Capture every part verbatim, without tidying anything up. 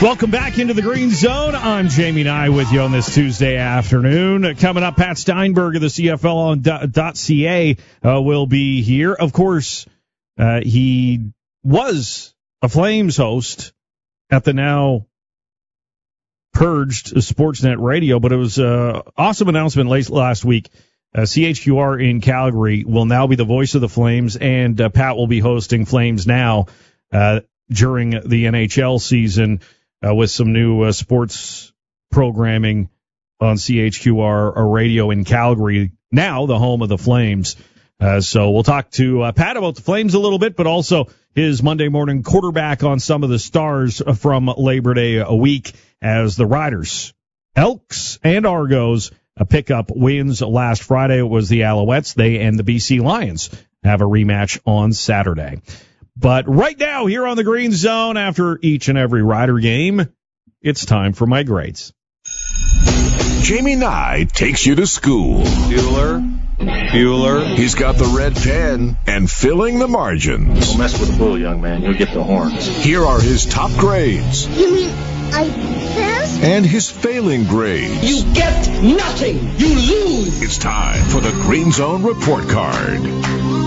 Welcome back into the Green Zone. I'm Jamie Nye with you on this Tuesday afternoon. Coming up, Pat Steinberg of the C F L on .ca uh, will be here. Of course, uh, he was a Flames host at the now purged Sportsnet Radio, but it was an awesome announcement late last week. Uh, C H Q R in Calgary will now be the voice of the Flames, and uh, Pat will be hosting Flames Now uh, during the N H L season. Uh, with some new uh, sports programming on C H Q R radio in Calgary, now the home of the Flames. Uh, so we'll talk to uh, Pat about the Flames a little bit, but also his Monday morning quarterback on some of the stars from Labor Day a week as the Riders, Elks, and Argos uh, pick up wins. Last Friday it was the Alouettes. They and the B C Lions have a rematch on Saturday. But right now, here on the Green Zone, after each and every Rider game, it's time for my grades. Jamie Nye takes you to school. Bueller, Bueller. He's got the red pen and filling the margins. Don't mess with the bull, young man. You'll get the horns. Here are his top grades. You mean I passed? And his failing grades. You get nothing. You lose. It's time for the Green Zone Report Card.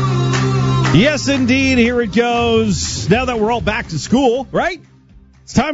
Yes, indeed. Here it goes. Now that we're all back to school, right? It's time